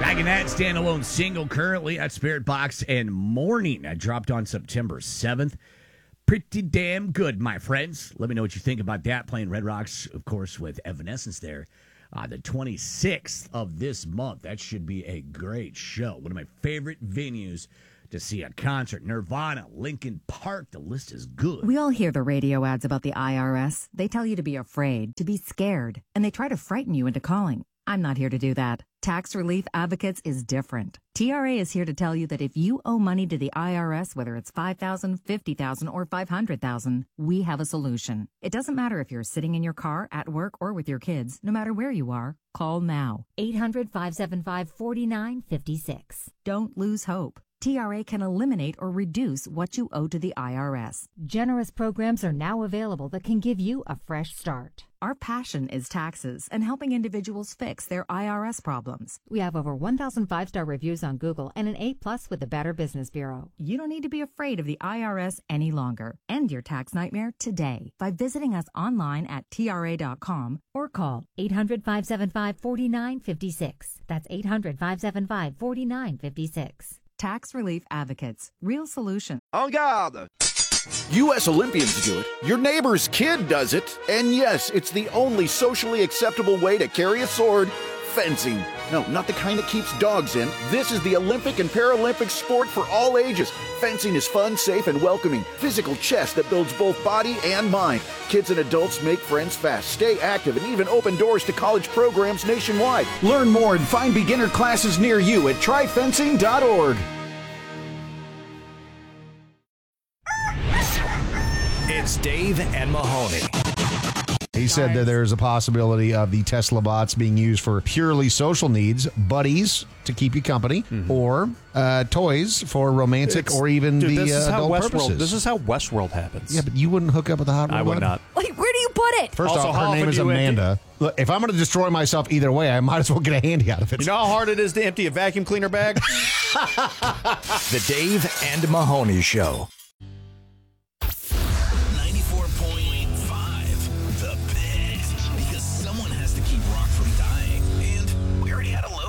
Back in that standalone single currently at Spirit Box and Morning. I dropped on September 7th. Pretty damn good, my friends. Let me know what you think about that. Playing Red Rocks, of course, with Evanescence there. The 26th of this month. That should be a great show. One of my favorite venues to see a concert. Nirvana, Linkin Park. The list is good. We all hear the radio ads about the IRS. They tell you to be afraid, to be scared, and they try to frighten you into calling. I'm not here to do that. Tax Relief Advocates is different. TRA is here to tell you that if you owe money to the IRS, whether it's $5,000, $50,000, or $500,000, we have a solution. It doesn't matter if you're sitting in your car, at work, or with your kids. No matter where you are, call now. 800-575-4956. Don't lose hope. TRA can eliminate or reduce what you owe to the IRS. Generous programs are now available that can give you a fresh start. Our passion is taxes and helping individuals fix their IRS problems. We have over 1,000 5-star reviews on Google and an A+ with the Better Business Bureau. You don't need to be afraid of the IRS any longer. End your tax nightmare today by visiting us online at TRA.com or call 800-575-4956. That's 800-575-4956. Tax Relief Advocates. Real solution. En garde! U.S. Olympians do it. Your neighbor's kid does it. And yes, it's the only socially acceptable way to carry a sword. Fencing. No, not the kind that keeps dogs in. This is the Olympic and Paralympic sport for all ages. Fencing is fun, safe, and welcoming. Physical chess that builds both body and mind. Kids and adults make friends fast, stay active, and even open doors to college programs nationwide. Learn more and find beginner classes near you at tryfencing.org. It's Dave and Mahoney. He said that there's a possibility of the Tesla bots being used for purely social needs, buddies to keep you company, or toys for romantic or even adult purposes. This is how Westworld happens. Yeah, but you wouldn't hook up with a hot robot? I would not. Wait, where do you put it? First Also, off, how her name often is do you Amanda. Look, if I'm going to destroy myself either way, I might as well get a handy out of it. You know how hard it is to empty a vacuum cleaner bag? The Dave and Mahoney Show. 94.5, the best. Because someone has to keep rock from dying. And we already had a